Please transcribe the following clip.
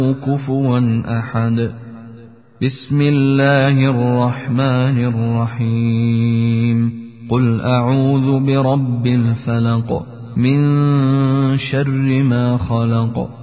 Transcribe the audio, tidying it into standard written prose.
كفوا أحد. بسم الله الرحمن الرحيم. قل أعوذ برب الفلق من شر ما خلق